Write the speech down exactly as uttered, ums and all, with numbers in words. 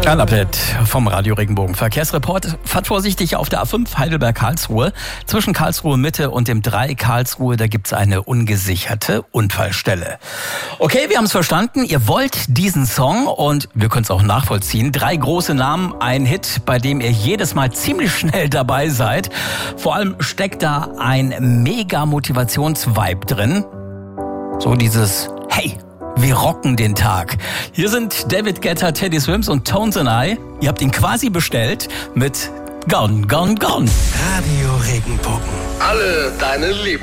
Update vom Radio Regenbogen. Verkehrsreport. Fahrt vorsichtig auf der A fünf Heidelberg-Karlsruhe. Zwischen Karlsruhe Mitte und dem drei Karlsruhe, da gibt's eine ungesicherte Unfallstelle. Okay, wir haben es verstanden. Ihr wollt diesen Song und wir können es auch nachvollziehen. Drei große Namen, ein Hit, bei dem ihr jedes Mal ziemlich schnell dabei seid. Vor allem steckt da ein mega Motivationsvibe drin. So dieses Hey, wir rocken den Tag. Hier sind David Guetta, Teddy Swims und Tones and I. Ihr habt ihn quasi bestellt mit Gone, Gone, Gone. Radio Regenbogen. Alle deine Lieben.